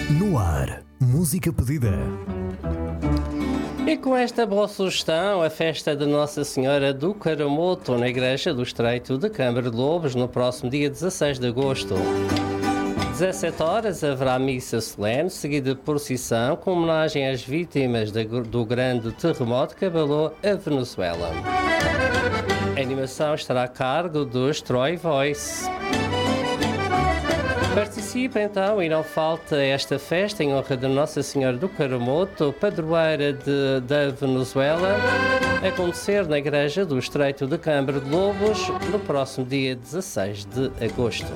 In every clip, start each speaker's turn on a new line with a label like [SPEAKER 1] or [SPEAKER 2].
[SPEAKER 1] No ar, música pedida.
[SPEAKER 2] E com esta boa sugestão, a festa de Nossa Senhora do Caramoto na Igreja do Estreito de Câmara de Lobos, no próximo dia 16 de agosto. 17 horas haverá missa solene, seguida de procissão, com homenagem às vítimas do grande terremoto que abalou a Venezuela. A animação estará a cargo dos Troy Voice. Participe então e não falte esta festa em honra de Nossa Senhora do Caramoto, padroeira da Venezuela, a acontecer na Igreja do Estreito de Câmara de Lobos no próximo dia 16 de agosto.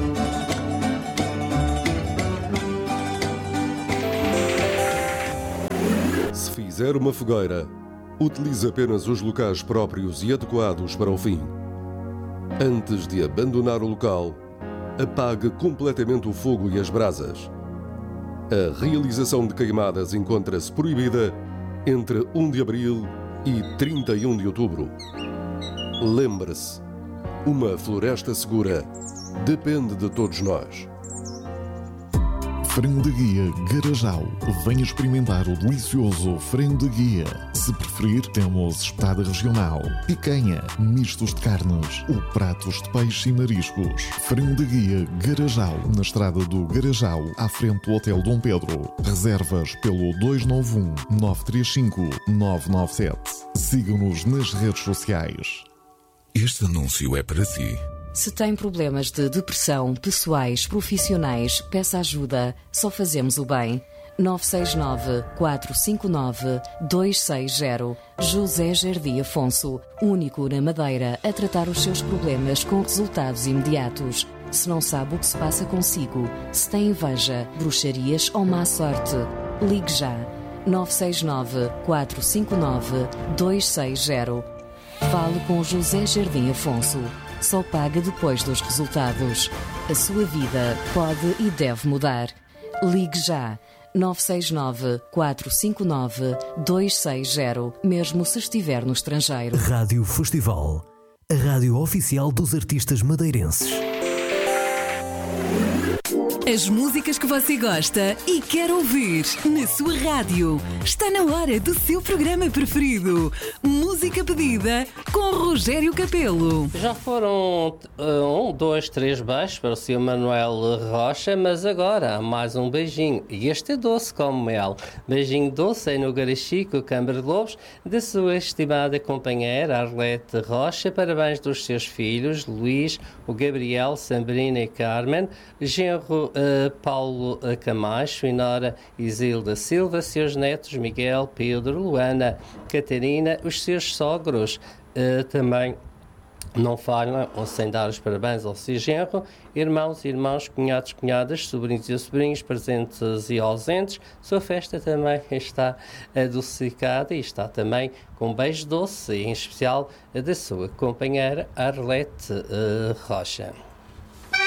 [SPEAKER 3] Se fizer uma fogueira, utilize apenas os locais próprios e adequados para o fim. Antes de abandonar o local, apague completamente o fogo e as brasas. A realização de queimadas encontra-se proibida entre 1 de abril e 31 de outubro. Lembre-se, uma floresta segura depende de todos nós.
[SPEAKER 4] Frango de Guia Garajal. Venha experimentar o delicioso frango de guia. Se preferir, temos espetada regional, picanha, mistos de carnes ou pratos de peixe e mariscos. Frango de Guia Garajal, na estrada do Garajal, à frente do Hotel Dom Pedro. Reservas pelo 291-935-997. Siga-nos nas redes sociais.
[SPEAKER 5] Este anúncio é para si.
[SPEAKER 6] Se tem problemas de depressão, pessoais, profissionais, peça ajuda. Só fazemos o bem. 969-459-260. José Jardim Afonso, único na Madeira a tratar os seus problemas com resultados imediatos. Se não sabe o que se passa consigo, se tem inveja, bruxarias ou má sorte, ligue já. 969-459-260. Fale com José Jardim Afonso. Só paga depois dos resultados. A sua vida pode e deve mudar. Ligue já. 969-459-260, mesmo se estiver no estrangeiro.
[SPEAKER 1] Rádio Festival, a rádio oficial dos artistas madeirenses.
[SPEAKER 7] As músicas que você gosta e quer ouvir na sua rádio. Está na hora do seu programa preferido. Música pedida com Rogério Capelo.
[SPEAKER 2] Já foram 1, 2, 3 beijos para o Sr. Manuel Rocha, mas agora há mais um beijinho. E este é doce como mel. Beijinho doce aí no Garachico, Câmara de Lobos, da sua estimada companheira Arlete Rocha. Parabéns dos seus filhos, Luís, o Gabriel, Sabrina e Carmen, genro Paulo Camacho e nora Isilda Silva, seus netos Miguel, Pedro, Luana, Catarina, os seus sogros também não falham sem dar os parabéns ao seu genro, irmãos, cunhados, cunhadas, sobrinhos e sobrinhos, presentes e ausentes. Sua festa também está adocicada e está também com um beijo doce, em especial da sua companheira Arlete Rocha.